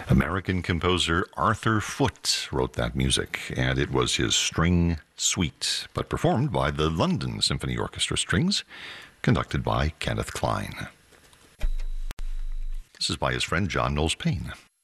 American composer Arthur Foote wrote that music, and it was his String Suite, but performed by the London Symphony Orchestra Strings, conducted by Kenneth Klein. This is by his friend John Knowles Payne.